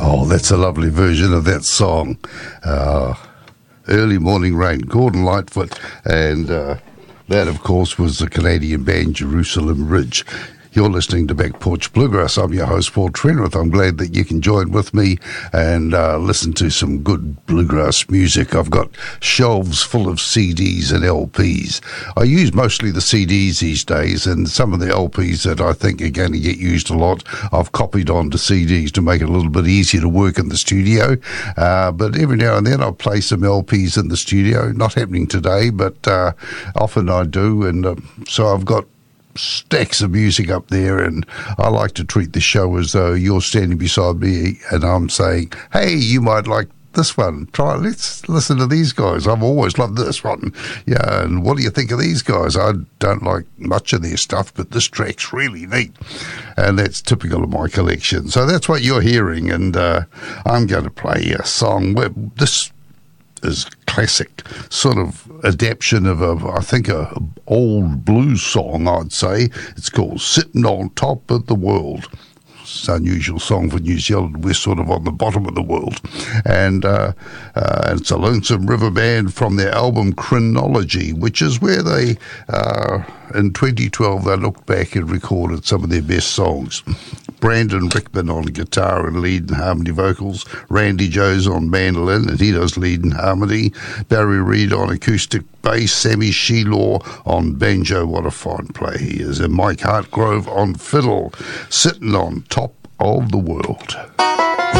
Oh, that's a lovely version of that song. Early Morning Rain, Gordon Lightfoot, and that, of course, was the Canadian band Jerusalem Ridge. You're listening to Back Porch Bluegrass. I'm your host, Paul Trenwith. I'm glad that you can join with me and listen to some good bluegrass music. I've got shelves full of CDs and LPs. I use mostly the CDs these days, and some of the LPs that I think are going to get used a lot, I've copied onto CDs to make it a little bit easier to work in the studio. But every now and then I'll play some LPs in the studio. Not happening today, but often I do. And so I've got stacks of music up there, and I like to treat the show as though you're standing beside me and I'm saying, hey, you might like this one. Let's listen to these guys. I've always loved this one. Yeah, and what do you think of these guys? I don't like much of their stuff, but this track's really neat. And that's typical of my collection. So that's what you're hearing, and I'm going to play a song where this is classic sort of adaptation of I think a old blues song, I'd say. It's called Sitting on Top of the World. It's an unusual song for New Zealand. We're sort of on the bottom of the world. And it's a Lonesome River Band from their album Chronology, which is where they, in 2012, they looked back and recorded some of their best songs. Brandon Rickman on guitar and lead and harmony vocals, Randy Jones on mandolin, and he does lead and harmony, Barry Reed on acoustic bass, Sammy Shelaw on banjo, what a fine player he is, and Mike Hartgrove on fiddle, Sitting on Top of the World.